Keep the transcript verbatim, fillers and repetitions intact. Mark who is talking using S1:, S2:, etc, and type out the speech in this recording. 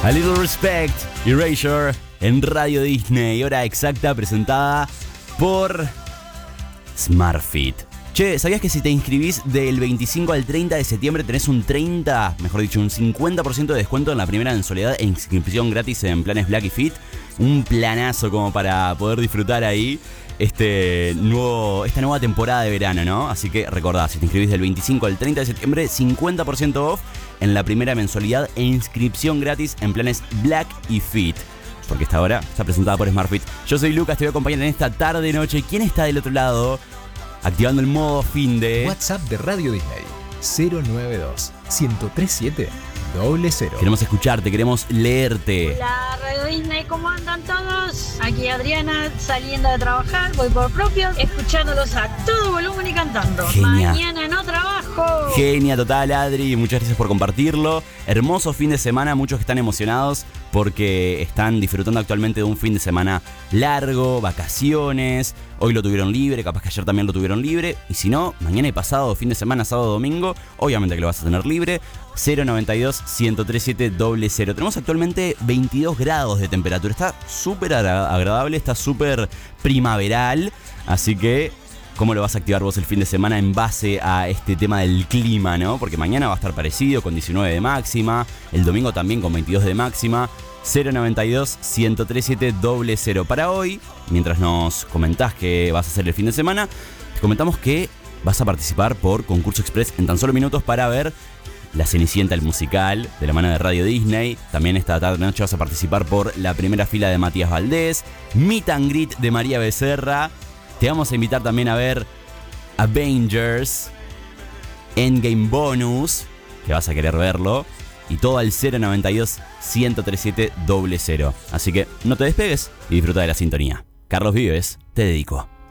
S1: A Little Respect, Erasure, en Radio Disney. Hora exacta presentada por SmartFit. Che, ¿sabías que si te inscribís del veinticinco al treinta de septiembre tenés un treinta, mejor dicho, un cincuenta por ciento de descuento en la primera mensualidad e inscripción gratis en planes Black y Fit? Un planazo como para poder disfrutar ahí este nuevo, esta nueva temporada de verano, ¿no? Así que recordá, si te inscribís del veinticinco al treinta de septiembre, cincuenta por ciento off en la primera mensualidad e inscripción gratis en planes Black y Fit. Porque esta hora está presentada por SmartFit. Yo soy Lucas, te voy a acompañar en esta tarde noche. ¿Quién está del otro lado? Activando el modo fin de
S2: WhatsApp de Radio Disney cero nueve dos, uno tres siete, cero cero.
S1: Queremos escucharte, queremos leerte.
S3: Hola Radio Disney, ¿cómo andan todos? Aquí Adriana saliendo de trabajar, voy por propio, escuchándolos a todo volumen y cantando.
S1: Genia.
S3: Mañana no trabajo.
S1: Genia total, Adri, muchas gracias por compartirlo. Hermoso fin de semana, muchos que están emocionados porque están disfrutando actualmente de un fin de semana largo, vacaciones. Hoy lo tuvieron libre, capaz que ayer también lo tuvieron libre. Y si no, mañana y pasado, fin de semana, sábado, domingo, obviamente que lo vas a tener libre. cero noventa y dos, uno tres siete, cero cero. Tenemos actualmente veintidós grados de temperatura. Está súper agradable, está súper primaveral. Así que, ¿cómo lo vas a activar vos el fin de semana en base a este tema del clima, no? Porque mañana va a estar parecido, con diecinueve de máxima. El domingo también con veintidós de máxima. cero noventa y dos, uno tres siete, cero cero. Para hoy, mientras nos comentás qué vas a hacer el fin de semana, te comentamos que vas a participar por Concurso Express en tan solo minutos para ver La Cenicienta, el musical, de la mano de Radio Disney. También esta tarde noche vas a participar por la primera fila de Matías Valdés, Meet and Greet de María Becerra. Te vamos a invitar también a ver Avengers, Endgame Bonus, que vas a querer verlo, y todo al cero noventa y dos, uno tres siete, cero cero. Así que no te despegues y disfruta de la sintonía. Carlos Vives, te dedico.